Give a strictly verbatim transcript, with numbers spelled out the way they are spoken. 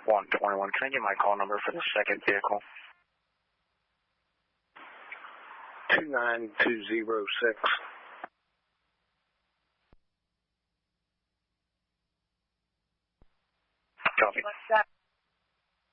one twenty-one. Can I get my call number for the second vehicle? two nine two zero six.